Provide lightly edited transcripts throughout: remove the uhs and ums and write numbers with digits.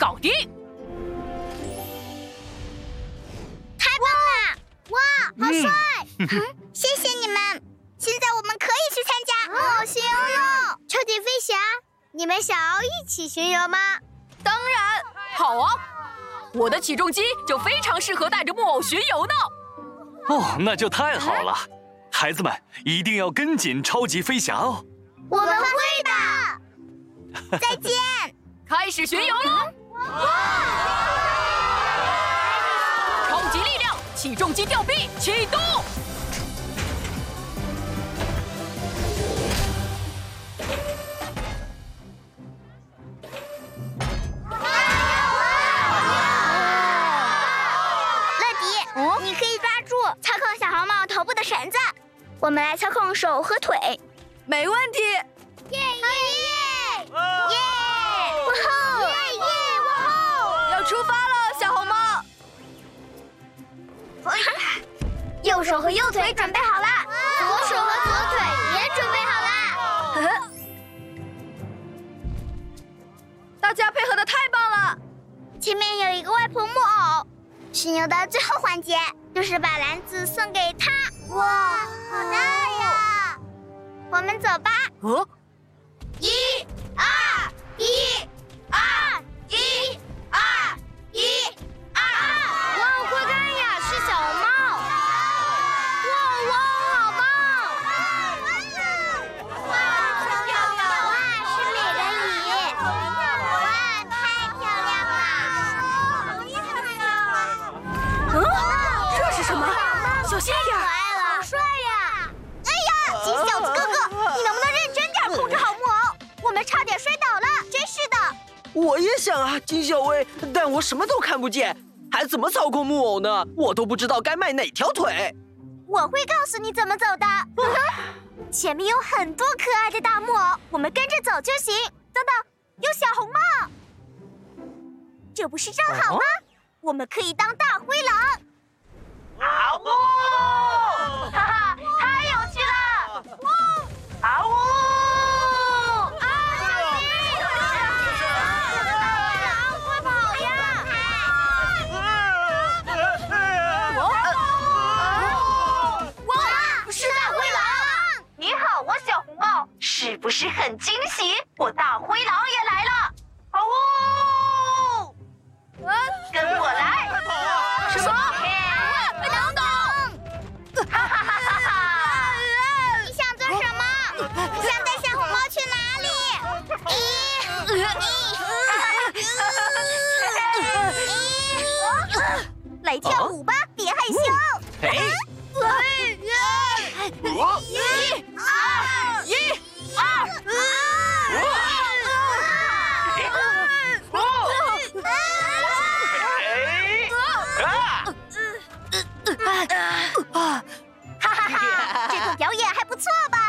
搞定！ 太棒了！哇，好帅！谢谢你们！现在我们可以去参加木偶巡游了。超级飞侠，你们想要一起巡游吗？ 当然，好啊！我的起重机就非常适合带着木偶巡游呢。 哦，那就太好了！孩子们一定要跟紧超级飞侠哦。 我们会的。再见。 开始巡游喽！超级力量起重机吊臂启动！ 你可以抓住操控小红帽头部的绳子，我们来操控手和腿。 没问题。 耶耶耶！耶！哇吼！耶耶！哇吼！ 要出发了，小红帽。 右手和右腿准备好了，左手和左腿也准备好了。 大家配合得太棒了！ 前面有一个外婆木偶。巡游的最后环节就是把篮子送给他。哇，好大呀！我们走吧。 哦 ，1、2、1、2、1、2、1、2。哇，快看呀，是小红帽！哇，好棒！哇，是美人鱼！哇，太漂亮了！ 这是什么？小心一点！ 好帅呀！哎呀，金小子哥哥，你能不能认真点控制好木偶？我们差点摔倒了，真是的！ 我也想啊，金小薇，但我什么都看不见，还怎么操控木偶呢？我都不知道该迈哪条腿。 我会告诉你怎么走的。前面有很多可爱的大木偶，我们跟着走就行。等等，有小红帽，这不是正好吗？我们可以当大灰狼。 啊呜！哈哈，太有趣了！啊呜！ 啊，小心！大灰狼，快跑呀！哇，是大灰狼！ 你好，我小红帽，是不是很惊喜？我大灰狼也来了！啊呜！跟我来！ 什么？ 等等！哈哈哈哈哈！ 你想做什么？你想带小红帽去哪里？来跳舞吧，别害羞。哈哈哈，这个表演还不错吧？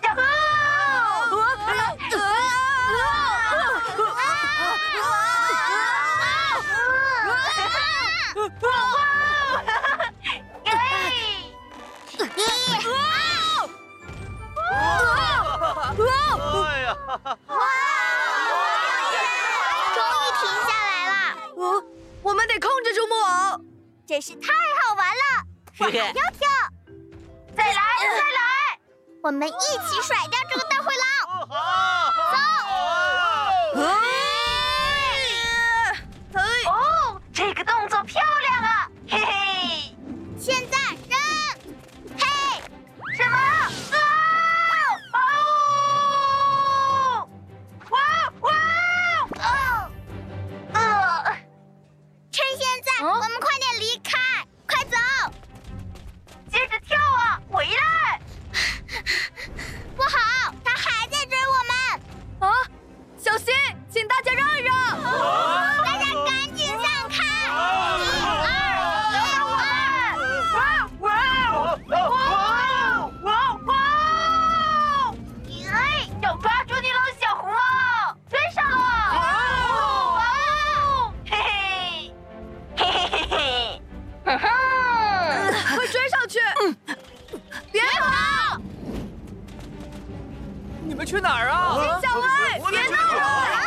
终于停下来了！ 我们得控制住木偶。 真是太好玩了！我还要跳！ 再来！ 我们一起甩掉这个大灰狼！走！